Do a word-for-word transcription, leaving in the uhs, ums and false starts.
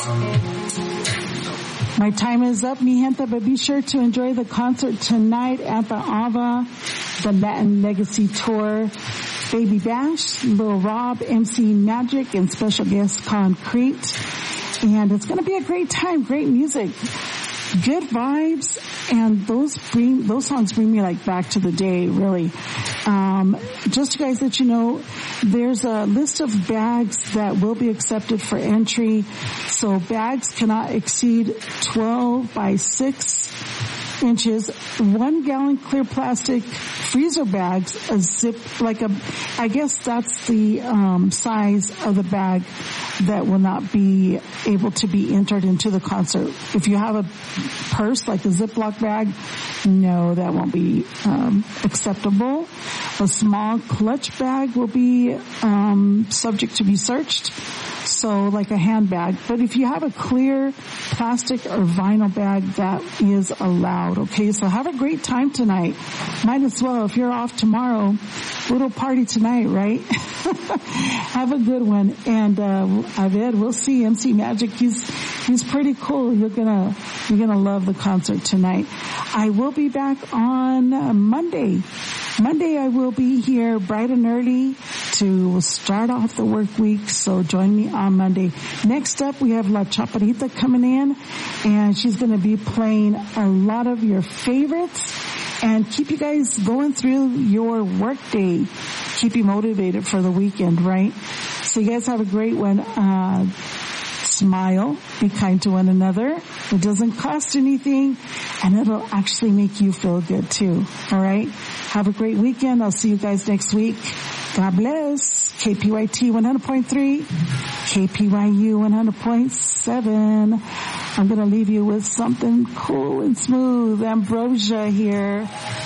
My time is up, mi gente, but be sure to enjoy the concert tonight at the AVA, the Latin Legacy Tour. Baby Bash, Lil Rob, M C Magic, and special guest Concrete. And it's going to be a great time, great music, good vibes, and those bring, those songs bring me like back to the day, really. Um, just guys that you know, there's a list of bags that will be accepted for entry. So bags cannot exceed twelve by six inches, one gallon clear plastic freezer bags, a zip, like a, I guess that's the um, size of the bag that will not be able to be entered into the concert. If you have a purse, like a Ziploc bag, no, that won't be um, acceptable. A small clutch bag will be um, subject to be searched. So like a handbag. But if you have a clear plastic or vinyl bag, that is allowed. Okay, so have a great time tonight. Might as well, if you're off tomorrow, little party tonight, right? Have a good one. And uh Aved, we'll see M C Magic. He's he's pretty cool. You're gonna you're gonna love the concert tonight. I will be back on uh, Monday. Monday I will be here bright and early to start off the work week, so join me on Monday. Next up, we have La Chaparrita coming in, and she's going to be playing a lot of your favorites and keep you guys going through your work day, keep you motivated for the weekend, right? So you guys have a great one. Uh, smile, be kind to one another. It doesn't cost anything, and it'll actually make you feel good too. All right? Have a great weekend. I'll see you guys next week. God bless. K P Y T one hundred point three, K P Y U one hundred point seven. I'm going to leave you with something cool and smooth. Ambrosia here.